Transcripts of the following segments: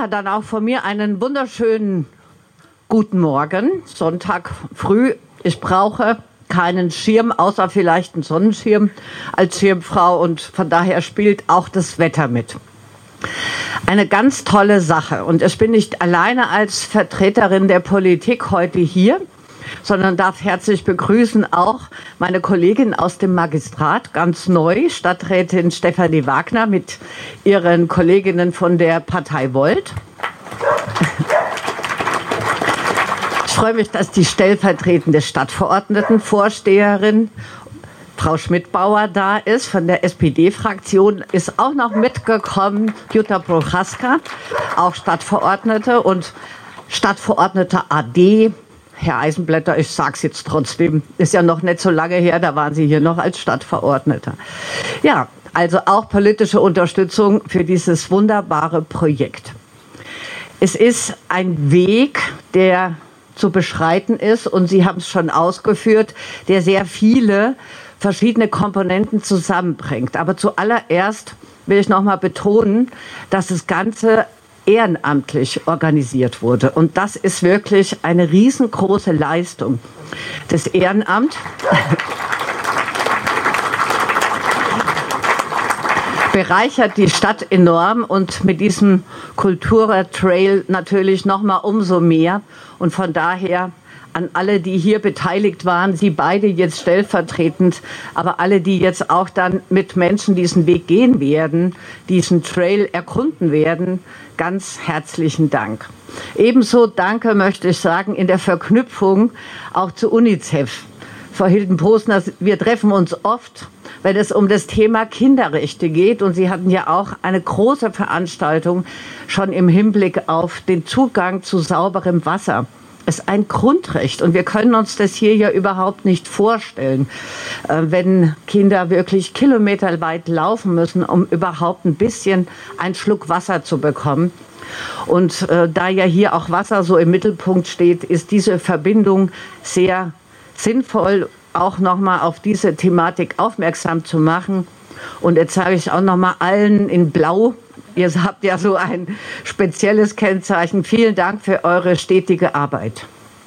Ja, dann auch von mir einen wunderschönen guten Morgen, Sonntag früh. Ich brauche keinen Schirm, außer vielleicht einen Sonnenschirm als Schirmfrau, und von daher spielt auch das Wetter mit. Eine ganz tolle Sache, und ich bin nicht alleine als Vertreterin der Politik heute hier, sondern darf herzlich begrüßen auch meine Kollegin aus dem Magistrat, ganz neu, Stadträtin Stefanie Wagner mit ihren Kolleginnen von der Partei Volt. Ich freue mich, dass die stellvertretende Stadtverordnetenvorsteherin Frau Schmidbauer da ist, von der SPD-Fraktion, ist auch noch mitgekommen, Jutta Prochaska, auch Stadtverordnete, und Stadtverordnete AD, Herr Eisenblätter, ich sage es jetzt trotzdem, ist ja noch nicht so lange her, da waren Sie hier noch als Stadtverordneter. Ja, also auch politische Unterstützung für dieses wunderbare Projekt. Es ist ein Weg, der zu beschreiten ist, und Sie haben es schon ausgeführt, der sehr viele verschiedene Komponenten zusammenbringt. Aber zuallererst will ich noch mal betonen, dass das Ganze ehrenamtlich organisiert wurde. Und das ist wirklich eine riesengroße Leistung. Das Ehrenamt bereichert die Stadt enorm, und mit diesem Kulturtrail natürlich noch mal umso mehr. Und von daher an alle, die hier beteiligt waren, Sie beide jetzt stellvertretend, aber alle, die jetzt auch dann mit Menschen diesen Weg gehen werden, diesen Trail erkunden werden, ganz herzlichen Dank. Ebenso Danke möchte ich sagen in der Verknüpfung auch zu UNICEF. Frau Hilden-Posner, wir treffen uns oft, wenn es um das Thema Kinderrechte geht, und Sie hatten ja auch eine große Veranstaltung schon im Hinblick auf den Zugang zu sauberem Wasser. Ist ein Grundrecht, und wir können uns das hier ja überhaupt nicht vorstellen, wenn Kinder wirklich kilometerweit laufen müssen, um überhaupt ein bisschen einen Schluck Wasser zu bekommen. Und da ja hier auch Wasser so im Mittelpunkt steht, ist diese Verbindung sehr sinnvoll, auch nochmal auf diese Thematik aufmerksam zu machen. Und jetzt sage ich auch nochmal allen in Blau, ihr habt ja so ein spezielles Kennzeichen. Vielen Dank für eure stetige Arbeit.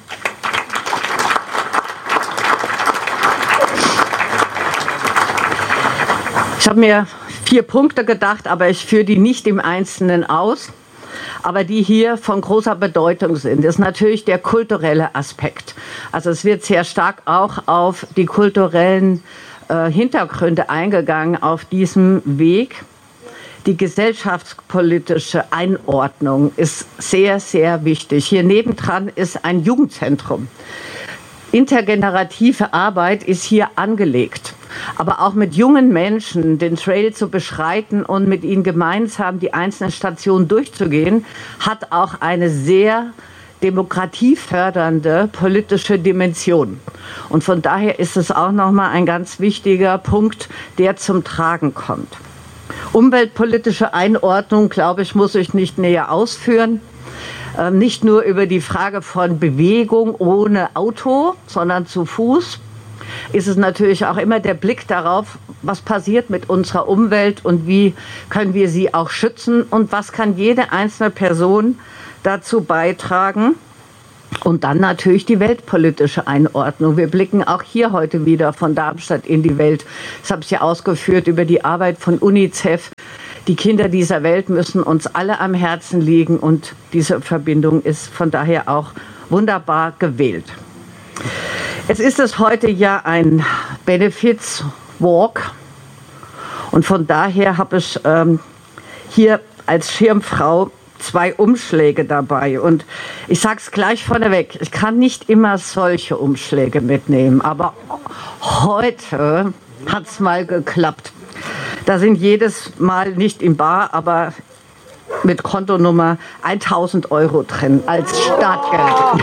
Ich habe mir 4 Punkte gedacht, aber ich führe die nicht im Einzelnen aus, aber die hier von großer Bedeutung sind. Das ist natürlich der kulturelle Aspekt. Also es wird sehr stark auch auf die kulturellen Hintergründe eingegangen auf diesem Weg. Die gesellschaftspolitische Einordnung ist sehr, sehr wichtig. Hier nebendran ist ein Jugendzentrum. Intergenerative Arbeit ist hier angelegt. Aber auch mit jungen Menschen den Trail zu beschreiten und mit ihnen gemeinsam die einzelnen Stationen durchzugehen, hat auch eine sehr demokratiefördernde politische Dimension. Und von daher ist es auch nochmal ein ganz wichtiger Punkt, der zum Tragen kommt. Umweltpolitische Einordnung, glaube ich, muss ich nicht näher ausführen. Nicht nur über die Frage von Bewegung ohne Auto, sondern zu Fuß, ist es natürlich auch immer der Blick darauf, was passiert mit unserer Umwelt und wie können wir sie auch schützen und was kann jede einzelne Person dazu beitragen. Und dann natürlich die weltpolitische Einordnung. Wir blicken auch hier heute wieder von Darmstadt in die Welt. Das habe ich ja ausgeführt über die Arbeit von UNICEF. Die Kinder dieser Welt müssen uns alle am Herzen liegen, und diese Verbindung ist von daher auch wunderbar gewählt. Es ist heute ja ein Benefits Walk, und von daher habe ich hier als Schirmfrau 2 Umschläge dabei, und ich sage es gleich vorneweg, ich kann nicht immer solche Umschläge mitnehmen, aber heute hat es mal geklappt. Da sind jedes Mal nicht in bar, aber mit Kontonummer 1.000 € drin als Startgeld.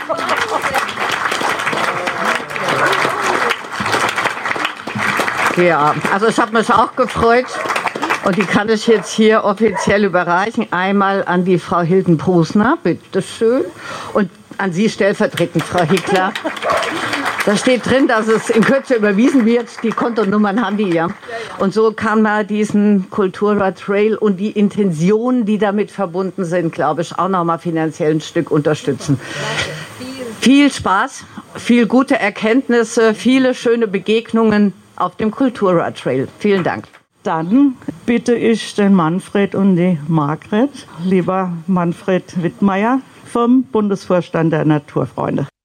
Ja, also ich habe mich auch gefreut, und die kann ich jetzt hier offiziell überreichen. Einmal an die Frau Hilden-Posner, bitteschön, und an Sie stellvertretend, Frau Hickler. Da steht drin, dass es in Kürze überwiesen wird. Die Kontonummern haben die ja. Und so kann man diesen Kulturradtrail und die Intentionen, die damit verbunden sind, glaube ich, auch nochmal finanziell ein Stück unterstützen. Viel Spaß, viel gute Erkenntnisse, viele schöne Begegnungen auf dem Kulturradtrail. Vielen Dank. Dann bitte ich den Manfred und die Margret, lieber Manfred Wittmeier vom Bundesvorstand der Naturfreunde.